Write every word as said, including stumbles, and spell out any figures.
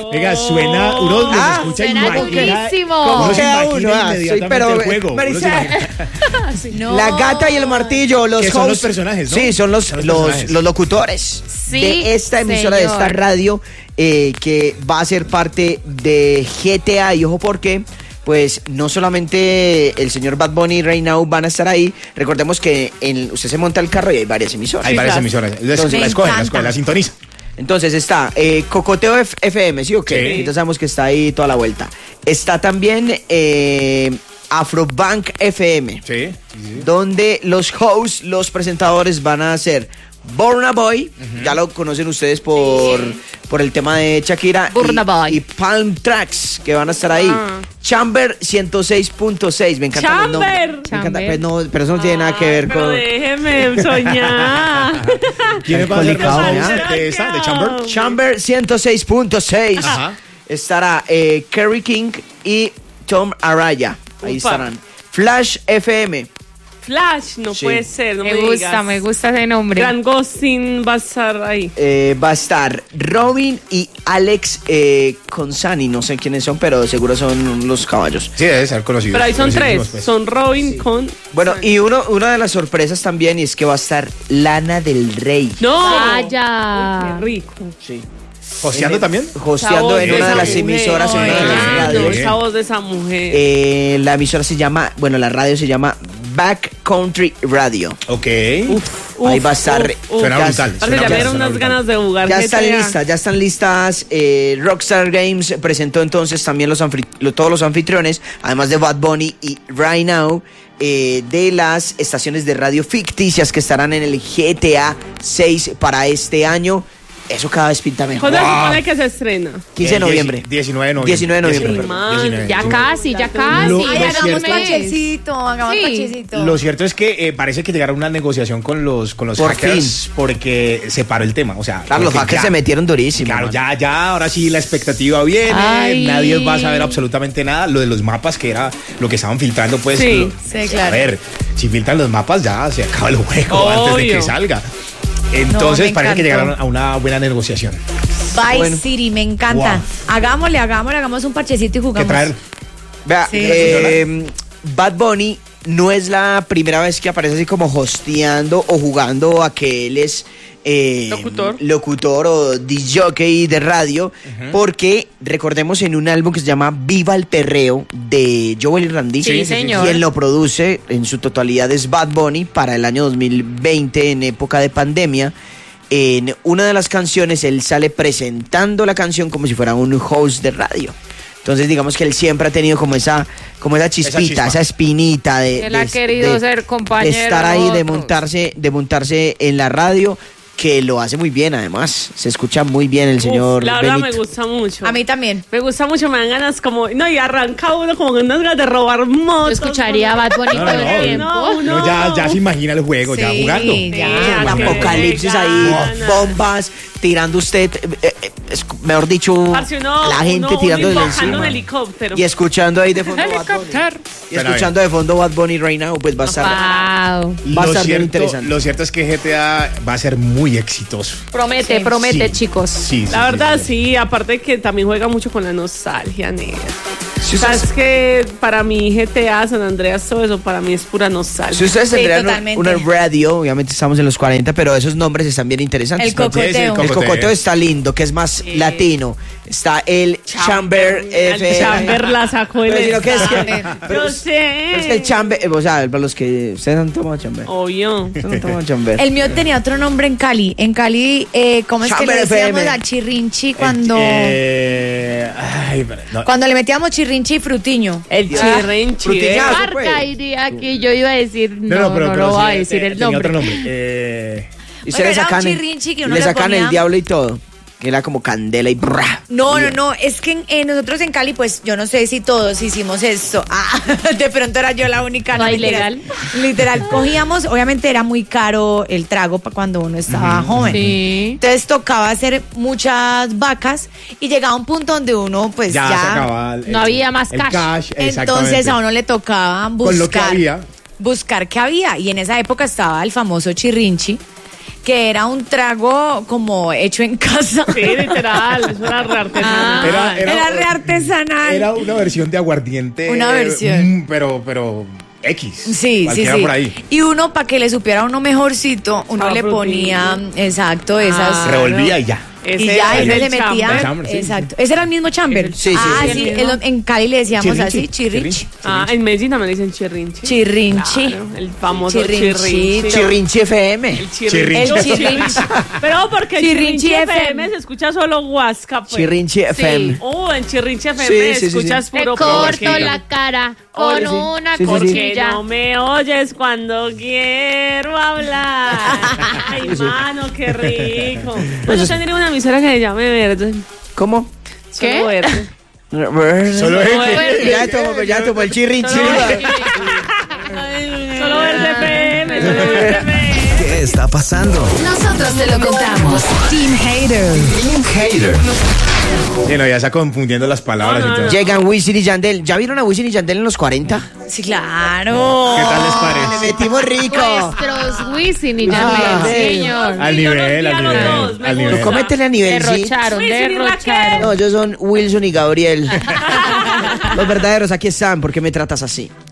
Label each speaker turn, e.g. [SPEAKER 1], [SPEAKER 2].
[SPEAKER 1] Venga, suena, uno los
[SPEAKER 2] Ah,
[SPEAKER 1] escucha
[SPEAKER 3] suena
[SPEAKER 1] imagina,
[SPEAKER 3] durísimo.
[SPEAKER 1] uno
[SPEAKER 2] ¿Cómo
[SPEAKER 1] se
[SPEAKER 2] queda
[SPEAKER 1] imagina
[SPEAKER 2] uno? Ah,
[SPEAKER 1] inmediatamente
[SPEAKER 2] soy, pero,
[SPEAKER 1] el juego.
[SPEAKER 2] Marisa-
[SPEAKER 1] Uno se imagina-
[SPEAKER 3] No.
[SPEAKER 2] La gata y el martillo, los
[SPEAKER 1] Que son los
[SPEAKER 2] hosts.
[SPEAKER 1] personajes, ¿no?
[SPEAKER 2] Sí, son los,
[SPEAKER 1] Son los
[SPEAKER 2] los,
[SPEAKER 1] personajes.
[SPEAKER 2] los locutores
[SPEAKER 3] Sí,
[SPEAKER 2] de esta emisora,
[SPEAKER 3] señor.
[SPEAKER 2] de esta radio, eh, que va a ser parte de G T A. Y ojo, porque pues no solamente el señor Bad Bunny y Right Now van a estar ahí. Recordemos que en, usted se monta el carro y hay varias emisoras.
[SPEAKER 1] Hay varias
[SPEAKER 4] claro.
[SPEAKER 1] emisoras. La,
[SPEAKER 2] Entonces,
[SPEAKER 1] la
[SPEAKER 3] me
[SPEAKER 1] escogen, la
[SPEAKER 3] encanta.
[SPEAKER 1] escogen, la sintoniza.
[SPEAKER 2] Entonces está eh, Cocoteo F- FM, ¿sí o qué?
[SPEAKER 1] Sí.
[SPEAKER 2] Entonces sabemos que está ahí toda la vuelta. Está también eh, Afrobank F M,
[SPEAKER 1] Sí, sí, sí.
[SPEAKER 2] donde los hosts, los presentadores van a ser Burna Boy, ya lo conocen ustedes por, por el tema de Shakira,
[SPEAKER 3] Burna
[SPEAKER 2] y,
[SPEAKER 3] Boy.
[SPEAKER 2] y Palm Tracks, que van a estar ahí.
[SPEAKER 4] Ah.
[SPEAKER 2] Chamber ciento seis punto seis, me encanta el nombre.
[SPEAKER 4] Chamber.
[SPEAKER 2] Me encanta,
[SPEAKER 3] Chamber.
[SPEAKER 2] pero, no, pero eso no tiene nada que ver
[SPEAKER 4] Pero
[SPEAKER 2] con...
[SPEAKER 4] déjeme soñar.
[SPEAKER 1] ¿Quiénes van a ser los
[SPEAKER 2] Complicado,
[SPEAKER 1] hosts
[SPEAKER 2] ¿ya?
[SPEAKER 1] de esa, de Chamber?
[SPEAKER 2] Chamber ciento seis punto seis.
[SPEAKER 1] Ajá.
[SPEAKER 2] Estará eh, Kerry King y Tom Araya. Ahí
[SPEAKER 4] Upa.
[SPEAKER 2] estarán. Flash F M.
[SPEAKER 4] Flash, no
[SPEAKER 2] Sí.
[SPEAKER 4] puede ser, no me,
[SPEAKER 3] Me gusta,
[SPEAKER 4] digas.
[SPEAKER 3] me gusta ese nombre.
[SPEAKER 4] Gran Ghosting va a estar ahí.
[SPEAKER 2] Eh, va a estar Robin y Alex eh, Consani. No sé quiénes son, pero seguro son los caballos.
[SPEAKER 1] Sí, debe ser conocido.
[SPEAKER 4] Pero ahí son tres.
[SPEAKER 1] Conocidísimos, pues.
[SPEAKER 4] Son Robin con...
[SPEAKER 2] Bueno, y uno, una de las sorpresas también y es que va a estar Lana del Rey.
[SPEAKER 4] ¡No!
[SPEAKER 3] Vaya.
[SPEAKER 4] Uy, qué rico.
[SPEAKER 2] Sí.
[SPEAKER 1] ¿Hosteando también?
[SPEAKER 2] Hosteando
[SPEAKER 4] Esa
[SPEAKER 2] en
[SPEAKER 4] voz
[SPEAKER 2] una de
[SPEAKER 4] esa
[SPEAKER 2] las
[SPEAKER 4] mujer.
[SPEAKER 2] emisoras, en una de
[SPEAKER 4] Ay,
[SPEAKER 2] las
[SPEAKER 1] sí,
[SPEAKER 4] no,
[SPEAKER 2] radios.
[SPEAKER 1] sí.
[SPEAKER 4] esa voz de esa mujer.
[SPEAKER 2] Eh, la emisora se llama, bueno, la radio se llama Back Country Radio.
[SPEAKER 1] Ok.
[SPEAKER 4] Uf,
[SPEAKER 2] Ahí
[SPEAKER 4] uf,
[SPEAKER 2] va a estar.
[SPEAKER 4] uf, uf.
[SPEAKER 1] Suena
[SPEAKER 2] ya-
[SPEAKER 1] brutal.
[SPEAKER 4] Parce,
[SPEAKER 1] suena
[SPEAKER 4] ya me
[SPEAKER 1] brutal,
[SPEAKER 4] dieron
[SPEAKER 1] suena
[SPEAKER 4] unas
[SPEAKER 1] brutal.
[SPEAKER 4] ganas de jugar
[SPEAKER 2] Ya
[SPEAKER 4] G T A.
[SPEAKER 2] están listas, ya están listas. eh, Rockstar Games presentó entonces también los anfri- lo- todos los anfitriones, además de Bad Bunny y Right Now, eh, de las estaciones de radio ficticias que estarán en el G T A seis para este año. Eso cada vez pinta mejor.
[SPEAKER 4] ¿Cuándo se
[SPEAKER 1] Wow.
[SPEAKER 4] supone que se estrena?
[SPEAKER 2] quince de
[SPEAKER 1] El
[SPEAKER 2] noviembre.
[SPEAKER 1] diecinueve de noviembre.
[SPEAKER 2] diecinueve de noviembre,
[SPEAKER 4] Sí,
[SPEAKER 2] perdón.
[SPEAKER 4] man.
[SPEAKER 1] diecinueve.
[SPEAKER 3] Ya casi, ya casi.
[SPEAKER 1] Lo-
[SPEAKER 5] Ay,
[SPEAKER 1] lo
[SPEAKER 5] hagamos
[SPEAKER 1] cierto-
[SPEAKER 5] parchecito, hagamos
[SPEAKER 3] Sí.
[SPEAKER 5] parchecito.
[SPEAKER 1] Lo cierto es que eh, parece que llegaron a una negociación con los, con los
[SPEAKER 2] Por
[SPEAKER 1] hackers
[SPEAKER 2] fin.
[SPEAKER 1] porque se paró el tema. O sea,
[SPEAKER 2] Claro, los
[SPEAKER 1] porque
[SPEAKER 2] hackers
[SPEAKER 1] ya-
[SPEAKER 2] se metieron durísimo.
[SPEAKER 1] Claro,
[SPEAKER 2] man.
[SPEAKER 1] ya, ya, ahora sí la expectativa viene,
[SPEAKER 3] Ay.
[SPEAKER 1] nadie va a saber absolutamente nada. Lo de los mapas, que era lo que estaban filtrando, pues.
[SPEAKER 4] Sí,
[SPEAKER 1] lo-
[SPEAKER 5] sí, claro.
[SPEAKER 1] A ver, si filtran los mapas, ya se acaba el juego antes de
[SPEAKER 4] Obvio.
[SPEAKER 1] que salga. Entonces
[SPEAKER 5] me
[SPEAKER 1] parece que
[SPEAKER 5] encantó.
[SPEAKER 1] llegaron a una buena negociación.
[SPEAKER 5] Vice
[SPEAKER 2] Bueno.
[SPEAKER 5] City, me encanta.
[SPEAKER 1] Wow.
[SPEAKER 5] Hagámosle, hagámosle, hagamos un parchecito y
[SPEAKER 1] ¿Qué
[SPEAKER 5] jugamos.
[SPEAKER 1] traer?
[SPEAKER 2] Vea,
[SPEAKER 5] Sí.
[SPEAKER 2] eh, Bad Bunny no es la primera vez que aparece así como hosteando o jugando a que él es eh,
[SPEAKER 4] Locutor.
[SPEAKER 2] locutor o disc jockey de radio, porque recordemos en un álbum que se llama Viva el Perreo de Joel y Randy,
[SPEAKER 3] Sí, señor.
[SPEAKER 2] quien lo produce en su totalidad es Bad Bunny para el año dos mil veinte en época de pandemia. En una de las canciones él sale presentando la canción como si fuera un host de radio. Entonces digamos que él siempre ha tenido como esa, como esa chispita, esa,
[SPEAKER 1] chispa.
[SPEAKER 2] espinita de,
[SPEAKER 3] Él ha
[SPEAKER 2] de-
[SPEAKER 3] querido
[SPEAKER 2] de-
[SPEAKER 3] ser compañero
[SPEAKER 2] de estar ahí,
[SPEAKER 3] de
[SPEAKER 2] de
[SPEAKER 3] otros.
[SPEAKER 2] montarse, de montarse en la radio, que lo hace muy bien además. Se escucha muy bien el señor
[SPEAKER 4] Uf, la verdad
[SPEAKER 2] Benito.
[SPEAKER 4] me gusta mucho.
[SPEAKER 5] A mí también.
[SPEAKER 4] Me gusta mucho, me dan ganas como... No, y arranca uno como con unas ganas de robar motos.
[SPEAKER 3] Yo escucharía a Bad Bunny
[SPEAKER 1] No,
[SPEAKER 3] todo
[SPEAKER 1] no,
[SPEAKER 3] el
[SPEAKER 1] no,
[SPEAKER 3] tiempo.
[SPEAKER 4] no,
[SPEAKER 1] Uno ya, ya se imagina el juego, ya
[SPEAKER 5] Sí,
[SPEAKER 1] jugando.
[SPEAKER 5] ya.
[SPEAKER 2] Un
[SPEAKER 4] qué
[SPEAKER 2] apocalipsis ahí,
[SPEAKER 4] ganas.
[SPEAKER 2] bombas, tirando usted, eh, eh, es- mejor dicho,
[SPEAKER 4] Parce, uno-
[SPEAKER 2] la gente
[SPEAKER 4] uno-
[SPEAKER 2] tirando
[SPEAKER 4] uno
[SPEAKER 2] de
[SPEAKER 4] bajando un
[SPEAKER 2] encima.
[SPEAKER 4] helicóptero.
[SPEAKER 2] Y escuchando ahí de fondo Bad Bunny.
[SPEAKER 3] Helicóptero.
[SPEAKER 2] Y escuchando de fondo Bad Bunny Right Now, pues va a estar...
[SPEAKER 3] Wow.
[SPEAKER 2] Va a
[SPEAKER 1] Lo
[SPEAKER 2] estar bien
[SPEAKER 1] cierto,
[SPEAKER 2] interesante.
[SPEAKER 1] lo cierto es que G T A va a ser muy exitoso.
[SPEAKER 3] Promete,
[SPEAKER 5] Sí.
[SPEAKER 3] promete,
[SPEAKER 1] Sí.
[SPEAKER 3] chicos.
[SPEAKER 1] Sí, sí,
[SPEAKER 4] La
[SPEAKER 1] sí,
[SPEAKER 4] verdad,
[SPEAKER 1] sí.
[SPEAKER 4] sí, aparte que también juega mucho con la nostalgia, negra.
[SPEAKER 2] Si ustedes,
[SPEAKER 4] Sabes que para mí G T A, San Andreas, todo eso para mí es pura
[SPEAKER 2] si
[SPEAKER 4] nostalgia.
[SPEAKER 2] ustedes
[SPEAKER 5] Sí,
[SPEAKER 2] tendrían una-
[SPEAKER 5] totalmente.
[SPEAKER 2] una radio, obviamente estamos en los cuarenta, pero esos nombres están bien interesantes.
[SPEAKER 5] El
[SPEAKER 2] ¿no?
[SPEAKER 5] cocoteo.
[SPEAKER 1] Sí, sí, el
[SPEAKER 2] El
[SPEAKER 1] cocoteo.
[SPEAKER 2] cocoteo está lindo, que es más
[SPEAKER 4] Sí.
[SPEAKER 2] latino. Está el Chamber
[SPEAKER 4] El
[SPEAKER 2] F M.
[SPEAKER 4] Chamber la sacó el
[SPEAKER 2] Pero si lo que es que-
[SPEAKER 4] estadio.
[SPEAKER 2] pero
[SPEAKER 4] Yo
[SPEAKER 2] es-
[SPEAKER 4] sé.
[SPEAKER 2] pero es que el Chamber, eh, o sea, para los que ustedes han tomado Chamber.
[SPEAKER 4] Obvio.
[SPEAKER 2] Ustedes no han tomado Chamber.
[SPEAKER 5] El mío tenía otro nombre en Cali. En Cali, eh, ¿cómo es que
[SPEAKER 2] Chamber
[SPEAKER 5] le decíamos
[SPEAKER 2] F M.
[SPEAKER 5] a Chirrinchi cuando,
[SPEAKER 1] Eh, ay, pero no.
[SPEAKER 5] cuando le metíamos Chirrinchi y Frutiño?
[SPEAKER 4] El chirrinchi.
[SPEAKER 2] frutillazo.
[SPEAKER 4] ¿eh?
[SPEAKER 3] Marca iría que yo iba a decir, no, no,
[SPEAKER 1] pero- pero
[SPEAKER 3] lo
[SPEAKER 1] sí,
[SPEAKER 3] voy a
[SPEAKER 1] eh,
[SPEAKER 3] decir
[SPEAKER 1] eh,
[SPEAKER 3] el
[SPEAKER 1] tenía
[SPEAKER 3] nombre.
[SPEAKER 1] otro nombre. Eh,
[SPEAKER 2] Y
[SPEAKER 5] Oiga,
[SPEAKER 2] se le
[SPEAKER 5] era un
[SPEAKER 2] sacan,
[SPEAKER 5] chirrinchi que uno
[SPEAKER 2] le
[SPEAKER 5] le
[SPEAKER 2] sacan
[SPEAKER 5] ponía-
[SPEAKER 2] el diablo y todo. Que era como candela y brra.
[SPEAKER 5] No, no, no, es que en- eh, nosotros en Cali, pues yo no sé si todos hicimos esto. Ah, de pronto era yo la única.
[SPEAKER 3] No,
[SPEAKER 5] mentiras.
[SPEAKER 3] ilegal.
[SPEAKER 5] Literal, cogíamos, obviamente era muy caro el trago para cuando uno estaba joven.
[SPEAKER 3] Sí.
[SPEAKER 5] Entonces tocaba hacer muchas vacas y llegaba un punto donde uno pues
[SPEAKER 1] ya,
[SPEAKER 5] ya,
[SPEAKER 1] se acababa el-
[SPEAKER 3] No
[SPEAKER 1] el-
[SPEAKER 3] había más
[SPEAKER 1] el
[SPEAKER 3] cash.
[SPEAKER 1] cash.
[SPEAKER 5] entonces
[SPEAKER 1] exactamente.
[SPEAKER 5] a uno le tocaba buscar
[SPEAKER 1] Con lo que había.
[SPEAKER 5] buscar qué había y en esa época estaba el famoso chirrinchi, que era un trago como hecho en casa.
[SPEAKER 4] Sí, literal, eso era re artesanal.
[SPEAKER 1] Era- era-
[SPEAKER 5] Era re artesanal.
[SPEAKER 1] Era una versión de aguardiente.
[SPEAKER 5] Una
[SPEAKER 1] eh,
[SPEAKER 5] versión.
[SPEAKER 1] mm, pero, pero X.
[SPEAKER 5] Sí, sí,
[SPEAKER 1] cualquiera
[SPEAKER 5] sí.
[SPEAKER 1] por ahí.
[SPEAKER 5] Y uno, para que le supiera a uno mejorcito, uno
[SPEAKER 4] Estaba
[SPEAKER 5] le ponía, exacto, esas.
[SPEAKER 4] Ah,
[SPEAKER 1] Revolvía y ya.
[SPEAKER 4] Ese
[SPEAKER 5] y ya,
[SPEAKER 4] es
[SPEAKER 5] y uno
[SPEAKER 4] el
[SPEAKER 5] le metía.
[SPEAKER 4] chamber.
[SPEAKER 1] Chamber, sí.
[SPEAKER 5] Exacto. Ese era el mismo chamber.
[SPEAKER 4] El-
[SPEAKER 2] Sí, sí,
[SPEAKER 5] ah,
[SPEAKER 2] sí.
[SPEAKER 5] sí.
[SPEAKER 4] El mismo.
[SPEAKER 5] el- en Cali le decíamos
[SPEAKER 1] Chirrinchi,
[SPEAKER 5] así, chirrinchi.
[SPEAKER 4] Ah, en Medellín también le dicen chirrinchi.
[SPEAKER 5] Chirrinchi.
[SPEAKER 4] Claro, el famoso
[SPEAKER 5] Chirrinchito.
[SPEAKER 4] chirrinchi.
[SPEAKER 2] Chirrinchi F M.
[SPEAKER 4] El chirrinchi.
[SPEAKER 5] El chirrinchi.
[SPEAKER 4] Pero porque el
[SPEAKER 5] Chirrinchi
[SPEAKER 4] chirrinchi F
[SPEAKER 5] F
[SPEAKER 4] M
[SPEAKER 5] M
[SPEAKER 4] se escucha solo Huasca, pues.
[SPEAKER 2] Chirrinchi F M.
[SPEAKER 4] Oh, en chirrinchi F M
[SPEAKER 2] Sí, sí, sí,
[SPEAKER 4] escuchas
[SPEAKER 2] sí.
[SPEAKER 3] Te
[SPEAKER 4] puro
[SPEAKER 3] corto
[SPEAKER 4] porquería.
[SPEAKER 3] la cara con
[SPEAKER 4] Oye, sí.
[SPEAKER 3] una
[SPEAKER 2] Sí, sí, sí.
[SPEAKER 4] Porque
[SPEAKER 3] cuchilla.
[SPEAKER 4] no me oyes cuando quiero hablar. Ay, mano, qué rico. Bueno, yo tendría una emisora que se llame Verde.
[SPEAKER 2] ¿Cómo?
[SPEAKER 3] ¿Qué?
[SPEAKER 4] Solo Verde.
[SPEAKER 1] Solo es
[SPEAKER 3] Verde.
[SPEAKER 2] Ya tomó, ya tomó el chirrinchi.
[SPEAKER 4] Solo Verde F M, solo Verde F M.
[SPEAKER 6] ¿Qué está pasando?
[SPEAKER 7] Nosotros te lo contamos. Team Hater.
[SPEAKER 6] Team Hater.
[SPEAKER 1] Sí, no, ya está confundiendo las palabras
[SPEAKER 4] No, no,
[SPEAKER 1] y todo.
[SPEAKER 4] no.
[SPEAKER 2] Llegan Wisin y Yandel. ¿Ya vieron a Wisin y Yandel en los cuarenta?
[SPEAKER 5] Sí, claro.
[SPEAKER 1] ¿Qué tal les
[SPEAKER 2] Le
[SPEAKER 1] parece?
[SPEAKER 2] metimos rico.
[SPEAKER 3] Nuestros Wisin y
[SPEAKER 2] Ah,
[SPEAKER 3] Yandel,
[SPEAKER 2] sí.
[SPEAKER 3] señor.
[SPEAKER 1] Al
[SPEAKER 4] Sí, yo los
[SPEAKER 1] nivel,
[SPEAKER 4] vi
[SPEAKER 1] al
[SPEAKER 4] a los
[SPEAKER 1] nivel,
[SPEAKER 4] dos, me
[SPEAKER 1] al nivel.
[SPEAKER 4] gusta.
[SPEAKER 2] Cométele a nivel, sí.
[SPEAKER 3] Derrocharon,
[SPEAKER 4] Wisin y
[SPEAKER 3] derrocharon.
[SPEAKER 2] No, ellos son Wilson y Gabriel. Los verdaderos, aquí están. ¿Por qué me tratas así?